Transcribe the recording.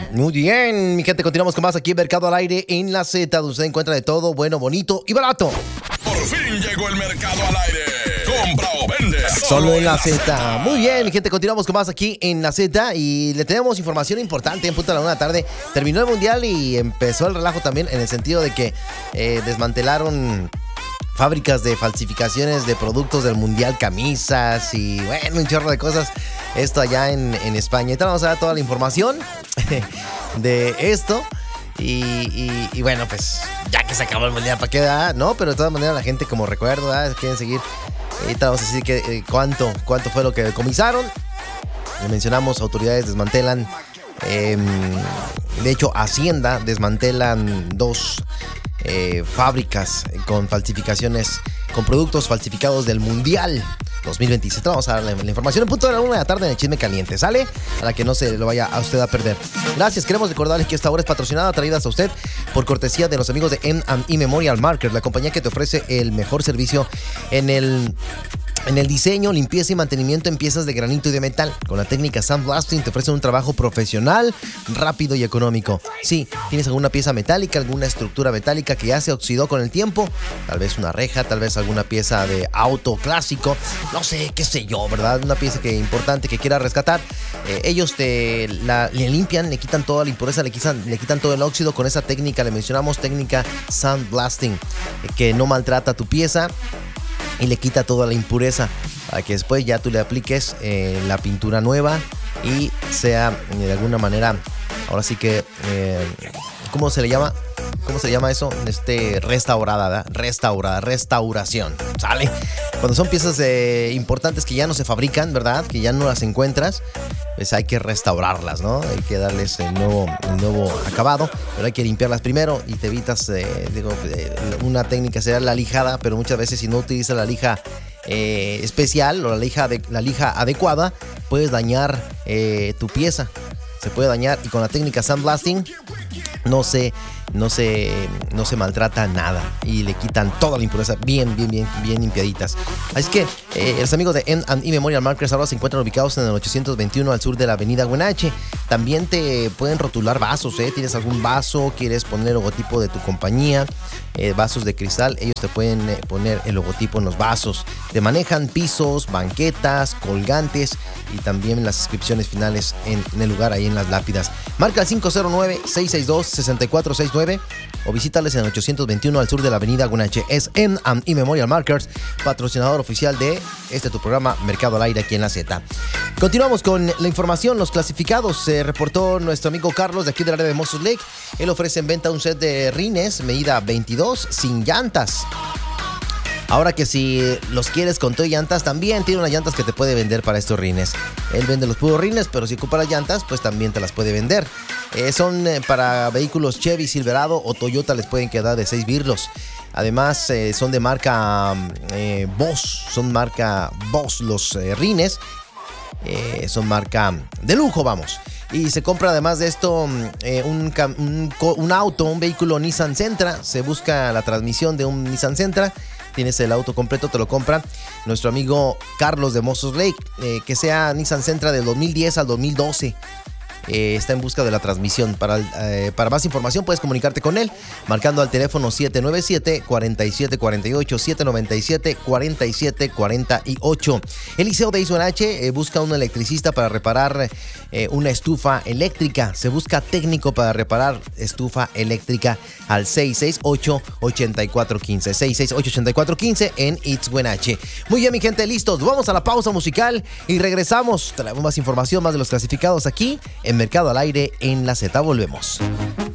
Muy bien, mi gente, continuamos con más aquí en Mercado al Aire en la Z, donde usted encuentra de todo bueno, bonito y barato. Por fin llegó el Mercado al Aire. Compra o vende. Solo en la Z. Muy bien, mi gente, continuamos con más aquí en la Z y le tenemos información importante en punto de la 1 de la tarde. Terminó el Mundial y empezó el relajo también en el sentido de que desmantelaron fábricas de falsificaciones de productos del Mundial, camisas y bueno, un chorro de cosas. Esto allá en España. Ahorita vamos a dar toda la información de esto. Y bueno, pues ya que se acabó el Mundial, ¿para qué da? No, pero de todas maneras la gente, como recuerdo, ¿verdad? Quieren seguir. Ahorita vamos a decir que cuánto fue lo que decomisaron. Le mencionamos, autoridades desmantelan. De hecho, Hacienda desmantelan 2 fábricas con falsificaciones, con productos falsificados del Mundial 2027. Vamos a darle la información en punto de la 1 de la tarde en el Chisme Caliente. ¿Sale? Para que no se lo vaya a usted a perder. Gracias. Queremos recordarles que esta hora es patrocinada, traída a usted por cortesía de los amigos de M&E Memorial Markers, la compañía que te ofrece el mejor servicio en el diseño, limpieza y mantenimiento en piezas de granito y de metal. Con la técnica sandblasting te ofrecen un trabajo profesional, rápido y económico. Si tienes alguna pieza metálica, alguna estructura metálica que ya se oxidó con el tiempo, tal vez una reja, tal vez alguna pieza de auto clásico, no sé, qué sé yo, ¿verdad? Una pieza importante que quieras rescatar, ellos le limpian, le quitan toda la impureza, le quitan todo el óxido con esa técnica. Le mencionamos técnica sandblasting, que no maltrata tu pieza y le quita toda la impureza para que después ya tú le apliques la pintura nueva y sea de alguna manera, ahora sí que, ¿cómo se le llama? ¿Cómo se llama eso? Restaurada, ¿verdad? Restauración, ¿sale? Cuando son piezas importantes que ya no se fabrican, ¿verdad? Que ya no las encuentras, pues hay que restaurarlas, ¿no? Hay que darles el nuevo acabado, pero hay que limpiarlas primero y te evitas, una técnica sería la lijada, pero muchas veces si no utilizas la lija especial o la lija adecuada, puedes dañar tu pieza. Se puede dañar y con la técnica sandblasting no se maltrata nada y le quitan toda la impureza bien limpiaditas. Así que los amigos de M&E Memorial Markers ahora se encuentran ubicados en el 821 al sur de la avenida Huenache. También te pueden rotular vasos, ¿Tienes algún vaso? ¿Quieres poner el logotipo de tu compañía? Vasos de cristal, ellos te pueden poner el logotipo en los vasos. Te manejan pisos, banquetas, colgantes y también las inscripciones finales en el lugar, ahí en las lápidas. Marca el 509-662-6469 o visítales en el 821 al sur de la avenida Huenache. Es M&E Memorial Markers, patrocinador oficial de tu programa Mercado al Aire aquí en la Z. Continuamos con la información. Los clasificados, se reportó nuestro amigo Carlos de aquí del área de Moses Lake. Él ofrece en venta un set de rines medida 22 sin llantas. Ahora que si los quieres con todo y llantas, también tiene unas llantas que te puede vender para estos rines. Él vende los puros rines, pero si ocupa las llantas, pues también te las puede vender. Son para vehículos Chevy, Silverado o Toyota, les pueden quedar de 6 birlos. Además, son de marca Bosch. Son marca Bosch los rines. Son marca de lujo, vamos. Y se compra además de esto un auto, un vehículo Nissan Sentra. Se busca la transmisión de un Nissan Sentra. Tienes el auto completo, te lo compra nuestro amigo Carlos de Moses Lake. Que sea Nissan Sentra del 2010 al 2012. Está en busca de la transmisión. Para más información puedes comunicarte con él marcando al teléfono 797-4748, 797-4748. Eliseo de Huenache busca un electricista para reparar una estufa eléctrica. Se busca técnico para reparar estufa eléctrica al 668-8415, 668-8415 en Huenache. Muy bien, mi gente, listos. Vamos a la pausa musical y regresamos. Traemos más información, más de los clasificados aquí en Mercado al Aire en la Z. Volvemos.